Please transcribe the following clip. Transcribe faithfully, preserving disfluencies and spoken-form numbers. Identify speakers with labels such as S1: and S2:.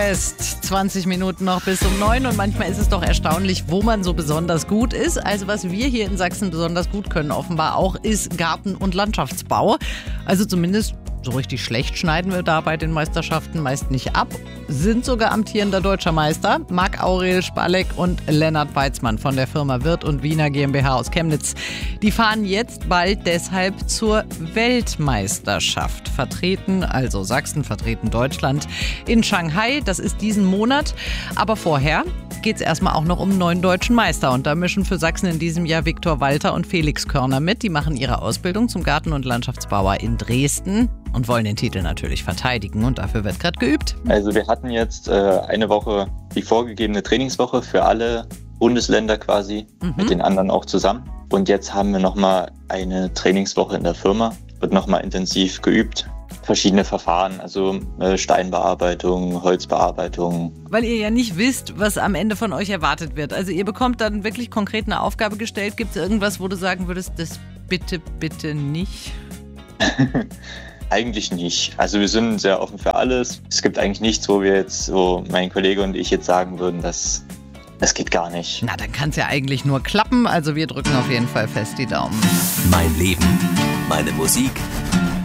S1: Ist zwanzig Minuten noch bis um neun und manchmal ist es doch erstaunlich, wo man so besonders gut ist. Also was wir hier in Sachsen besonders gut können offenbar auch, ist Garten- und Landschaftsbau. Also zumindest so richtig schlecht schneiden wir da bei den Meisterschaften meist nicht ab. Sind sogar amtierender deutscher Meister. Marc-Aurel Spalleck und Lennart Weizmann von der Firma Wirth und Wiener GmbH aus Chemnitz. Die fahren jetzt bald deshalb zur Weltmeisterschaft. Vertreten, also Sachsen vertreten Deutschland in Shanghai. Das ist diesen Monat. Aber vorher geht es erstmal auch noch um einen neuen deutschen Meister. Und da mischen für Sachsen in diesem Jahr Viktor Walter und Felix Körner mit. Die machen ihre Ausbildung zum Garten- und Landschaftsbauer in Dresden und wollen den Titel natürlich verteidigen. Und dafür wird gerade geübt.
S2: Also wir hatten jetzt äh, eine Woche die vorgegebene Trainingswoche für alle Bundesländer quasi, mhm. mit den anderen auch zusammen. Und jetzt haben wir nochmal eine Trainingswoche in der Firma. Wird nochmal intensiv geübt. Verschiedene Verfahren, also äh, Steinbearbeitung, Holzbearbeitung.
S1: Weil ihr ja nicht wisst, was am Ende von euch erwartet wird. Also ihr bekommt dann wirklich konkret eine Aufgabe gestellt. Gibt es irgendwas, wo du sagen würdest, das bitte, bitte nicht?
S2: Eigentlich nicht. Also wir sind sehr offen für alles. Es gibt eigentlich nichts, wo wir jetzt, so mein Kollege und ich jetzt sagen würden, dass das geht gar nicht.
S1: Na, dann kann es ja eigentlich nur klappen. Also wir drücken auf jeden Fall fest die Daumen.
S3: Mein Leben, meine Musik.